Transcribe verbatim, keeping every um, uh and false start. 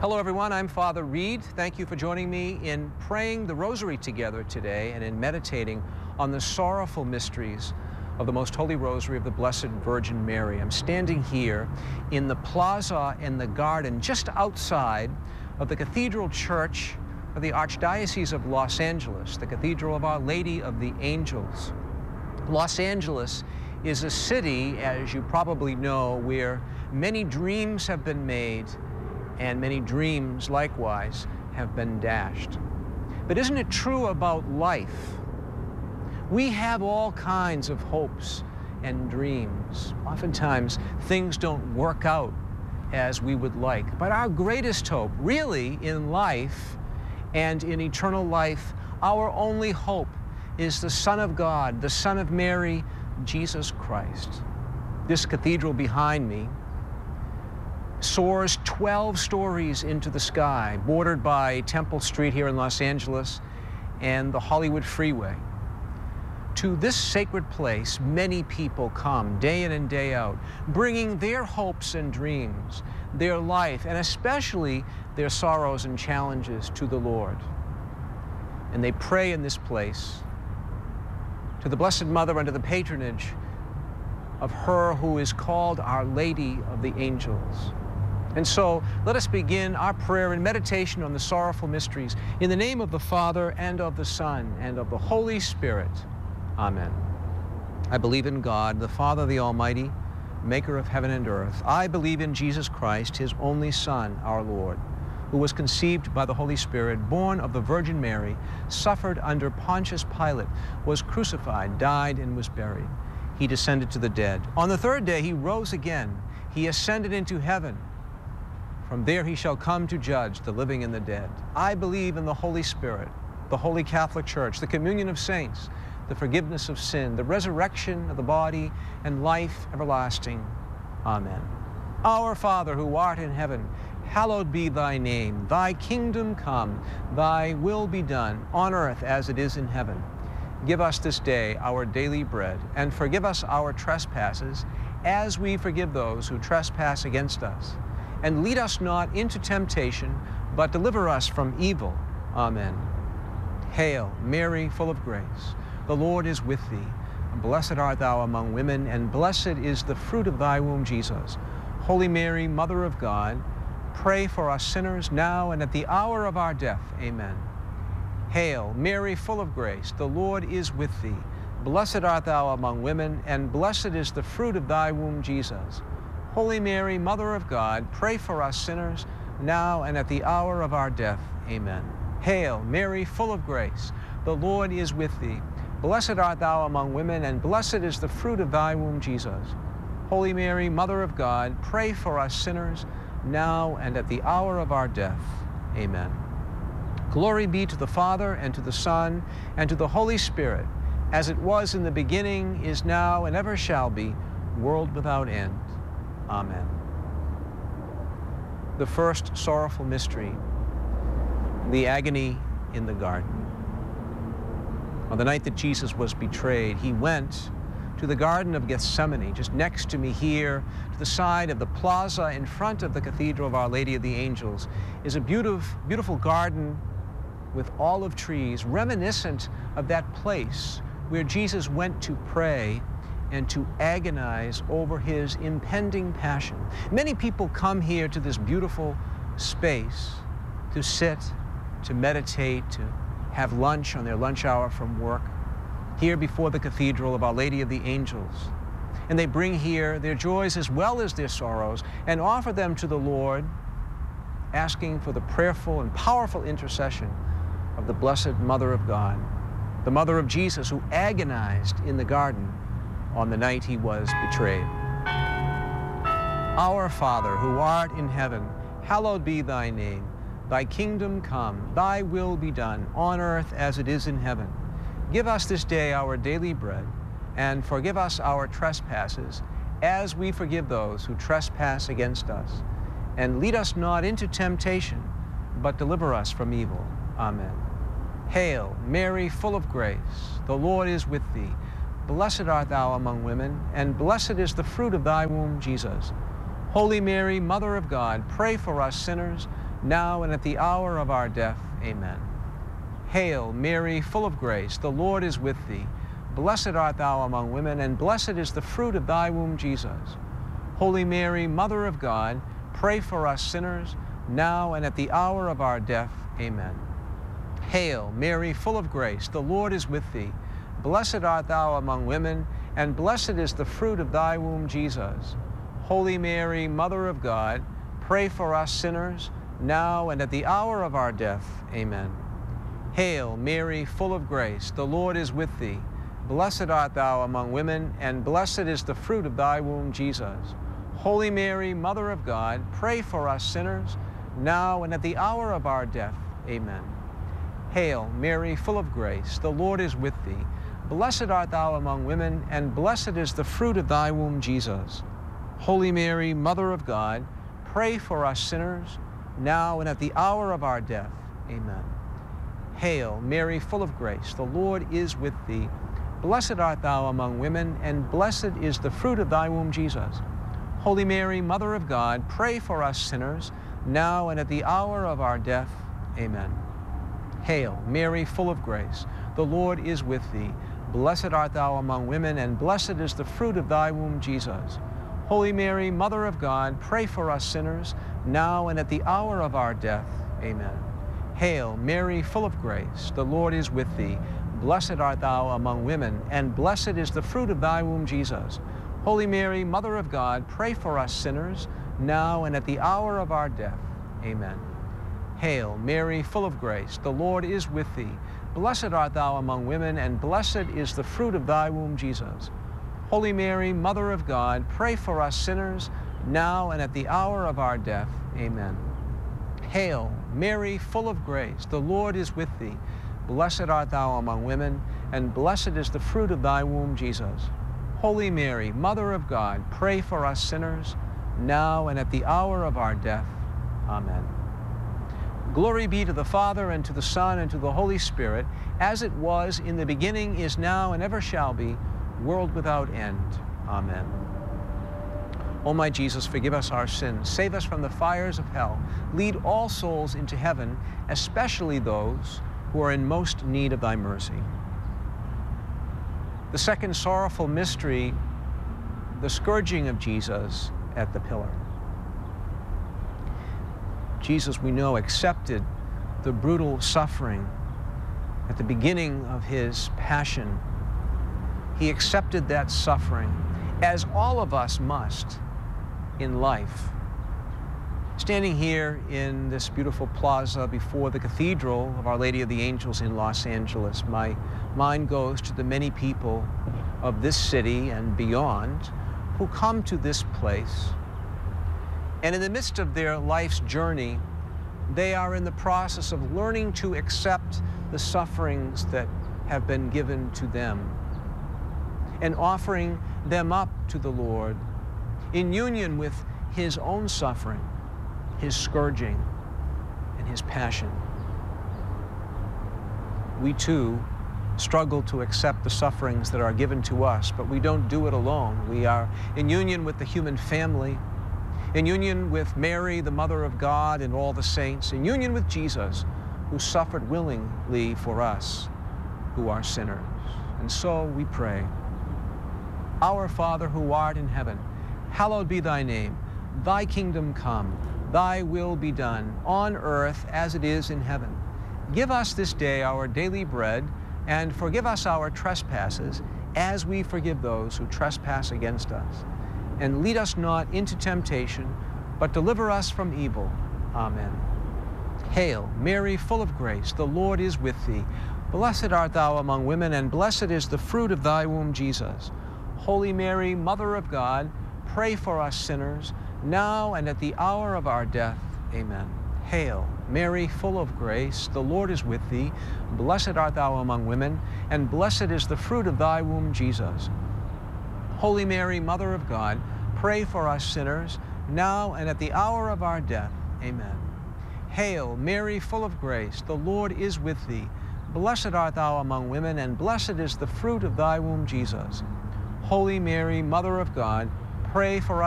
Hello, everyone. I'm Father Reed. Thank you for joining me in praying the Rosary together today and in meditating on the sorrowful mysteries of the Most Holy Rosary of the Blessed Virgin Mary. I'm standing here in the plaza in the garden just outside of the Cathedral Church of the Archdiocese of Los Angeles, the Cathedral of Our Lady of the Angels. Los Angeles is a city, as you probably know, where many dreams have been made and many dreams, likewise, have been dashed. But isn't it true about life? We have all kinds of hopes and dreams. Oftentimes, things don't work out as we would like. But our greatest hope, really, in life and in eternal life, our only hope is the Son of God, the Son of Mary, Jesus Christ. This cathedral behind me soars twelve stories into the sky, bordered by Temple Street here in Los Angeles and the Hollywood Freeway. To this sacred place, many people come day in and day out, bringing their hopes and dreams, their life, and especially their sorrows and challenges to the Lord. And they pray in this place to the Blessed Mother under the patronage of her who is called Our Lady of the Angels. And so let us begin our prayer and meditation on the sorrowful mysteries in the name of the Father and of the Son and of the Holy Spirit. Amen. I believe in God, the Father, the Almighty, maker of heaven and earth. I believe in Jesus Christ, his only Son, our Lord, who was conceived by the Holy Spirit, born of the Virgin Mary, suffered under Pontius Pilate, was crucified, died, and was buried. He descended to the dead. On the third day he rose again. He ascended into heaven. From there he shall come to judge the living and the dead. I believe in the Holy Spirit, the Holy Catholic Church, the communion of saints, the forgiveness of sin, the resurrection of the body, and life everlasting. Amen. Our Father, who art in heaven, hallowed be thy name. Thy kingdom come, thy will be done, on earth as it is in heaven. Give us this day our daily bread, and forgive us our trespasses, as we forgive those who trespass against us. And lead us not into temptation, but deliver us from evil. Amen. Hail, Mary, full of grace. The Lord is with thee. Blessed art thou among women, and blessed is the fruit of thy womb, Jesus. Holy Mary, Mother of God, pray for us sinners now and at the hour of our death. Amen. Hail, Mary, full of grace. The Lord is with thee. Blessed art thou among women, and blessed is the fruit of thy womb, Jesus. Holy Mary, Mother of God, pray for us sinners, now and at the hour of our death. Amen. Hail, Mary, full of grace. The Lord is with thee. Blessed art thou among women, and blessed is the fruit of thy womb, Jesus. Holy Mary, Mother of God, pray for us sinners, now and at the hour of our death. Amen. Glory be to the Father, and to the Son, and to the Holy Spirit, as it was in the beginning, is now, and ever shall be, world without end. Amen. The first sorrowful mystery, the agony in the garden. On the night that Jesus was betrayed, he went to the Garden of Gethsemane, just next to me here, to the side of the plaza in front of the Cathedral of Our Lady of the Angels, is a beautiful, beautiful garden with olive trees, reminiscent of that place where Jesus went to pray and to agonize over his impending passion. Many people come here to this beautiful space to sit, to meditate, to have lunch on their lunch hour from work, here before the Cathedral of Our Lady of the Angels. And they bring here their joys as well as their sorrows and offer them to the Lord, asking for the prayerful and powerful intercession of the Blessed Mother of God, the Mother of Jesus, who agonized in the garden on the night he was betrayed. Our Father, who art in heaven, hallowed be thy name. Thy kingdom come, thy will be done, on earth as it is in heaven. Give us this day our daily bread, and forgive us our trespasses, as we forgive those who trespass against us. And lead us not into temptation, but deliver us from evil. Amen. Hail, Mary, full of grace, the Lord is with thee. Blessed art thou among women, and blessed is the fruit of thy womb, Jesus. Holy Mary, Mother of God, pray for us sinners, now and at the hour of our death. Amen. Hail, Mary, full of grace, the Lord is with thee. Blessed art thou among women, and blessed is the fruit of thy womb, Jesus. Holy Mary, Mother of God, pray for us sinners, now and at the hour of our death. Amen. Hail, Mary, full of grace, the Lord is with thee. Blessed art thou among women, and blessed is the fruit of thy womb, Jesus. Holy Mary, Mother of God, pray for us sinners, now and at the hour of our death. Amen. Hail, Mary, full of grace, the Lord is with thee. Blessed art thou among women, and blessed is the fruit of thy womb, Jesus. Holy Mary, Mother of God, pray for us sinners, now and at the hour of our death. Amen. Hail, Mary, full of grace, the Lord is with thee. Blessed art thou among women, and blessed is the fruit of thy womb, Jesus. Holy Mary, Mother of God, pray for us sinners, now and at the hour of our death. Amen. Hail, Mary, full of grace, the Lord is with thee. Blessed art thou among women, and blessed is the fruit of thy womb, Jesus. Holy Mary, Mother of God, pray for us sinners, now and at the hour of our death. Amen. Hail, Mary, full of grace, the Lord is with thee. Blessed art thou among women, and blessed is the fruit of thy womb, Jesus. Holy Mary, Mother of God, pray for us sinners, now and at the hour of our death. Amen. Hail, Mary, full of grace, the Lord is with thee. Blessed art thou among women, and blessed is the fruit of thy womb, Jesus. Holy Mary, Mother of God, pray for us sinners, now and at the hour of our death. Amen. Hail, Mary, full of grace, the Lord is with thee. Blessed art thou among women, and blessed is the fruit of thy womb, Jesus. Holy Mary, Mother of God, pray for us sinners, now and at the hour of our death. Amen. Hail, Mary, full of grace, the Lord is with thee. Blessed art thou among women, and blessed is the fruit of thy womb, Jesus. Holy Mary, Mother of God, pray for us sinners, now and at the hour of our death. Amen. Glory be to the Father, and to the Son, and to the Holy Spirit, as it was in the beginning, is now, and ever shall be, world without end. Amen. O my Jesus, forgive us our sins, save us from the fires of hell, lead all souls into heaven, especially those who are in most need of thy mercy. The second sorrowful mystery, the scourging of Jesus at the pillar. Jesus, we know, accepted the brutal suffering at the beginning of his passion. He accepted that suffering, as all of us must in life. Standing here in this beautiful plaza before the Cathedral of Our Lady of the Angels in Los Angeles, my mind goes to the many people of this city and beyond who come to this place. And in the midst of their life's journey, they are in the process of learning to accept the sufferings that have been given to them and offering them up to the Lord in union with his own suffering, his scourging, and his passion. We too struggle to accept the sufferings that are given to us, but we don't do it alone. We are in union with the human family, in union with Mary, the Mother of God, and all the saints, in union with Jesus, who suffered willingly for us who are sinners. And so we pray, Our Father who art in heaven, hallowed be thy name. Thy kingdom come, thy will be done, on earth as it is in heaven. Give us this day our daily bread, and forgive us our trespasses, as we forgive those who trespass against us. And lead us not into temptation, but deliver us from evil. Amen. Hail, Mary, full of grace, the Lord is with thee. Blessed art thou among women, and blessed is the fruit of thy womb, Jesus. Holy Mary, Mother of God, pray for us sinners, now and at the hour of our death. Amen. Hail, Mary, full of grace, the Lord is with thee. Blessed art thou among women, and blessed is the fruit of thy womb, Jesus. Holy Mary, Mother of God, pray for us sinners, now and at the hour of our death. Amen. Hail, Mary, full of grace, the Lord is with thee. Blessed art thou among women, and blessed is the fruit of thy womb, Jesus. Holy Mary, Mother of God, pray for us